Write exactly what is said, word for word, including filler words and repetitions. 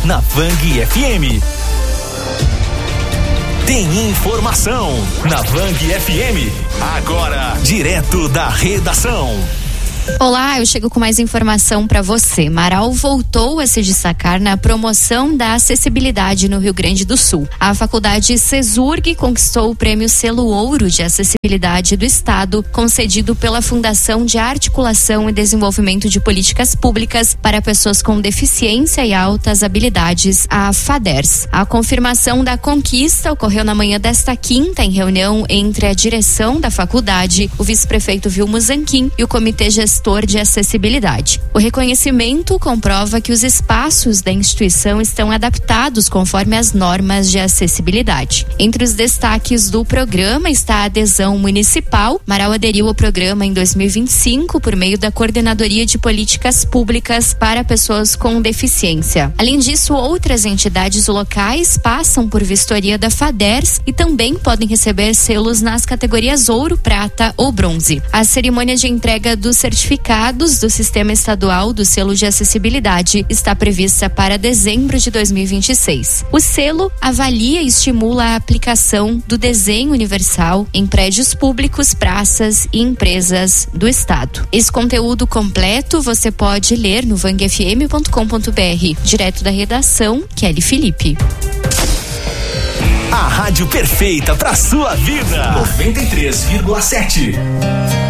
na Vang F M. Tem informação na Vang F M. Agora, direto da redação. Olá, eu chego com mais informação para você. Marau voltou a se destacar na promoção da acessibilidade no Rio Grande do Sul. A faculdade CESURG conquistou o prêmio Selo Ouro de Acessibilidade do Estado, concedido pela Fundação de Articulação e Desenvolvimento de Políticas Públicas para Pessoas com Deficiência e Altas Habilidades, a FADERS. A confirmação da conquista ocorreu na manhã desta quinta, em reunião entre a direção da faculdade, o vice-prefeito Vilmo Zanquim e o Comitê Gestor de Acessibilidade. O reconhecimento comprova que os espaços da instituição estão adaptados conforme as normas de acessibilidade. Entre os destaques do programa está a adesão municipal. Marau aderiu ao programa em dois mil e vinte e cinco por meio da Coordenadoria de Políticas Públicas para Pessoas com Deficiência. Além disso, outras entidades locais passam por vistoria da FADERS e também podem receber selos nas categorias ouro, prata ou bronze. A cerimônia de entrega do certificado Certificados do Sistema Estadual do Selo de Acessibilidade está prevista para dezembro de dois mil e vinte e seis. O selo avalia e estimula a aplicação do desenho universal em prédios públicos, praças e empresas do Estado. Esse conteúdo completo você pode ler no vang f m ponto com ponto b r. Direto da redação, Kelly Felipe. A rádio perfeita para sua vida. noventa e três vírgula sete.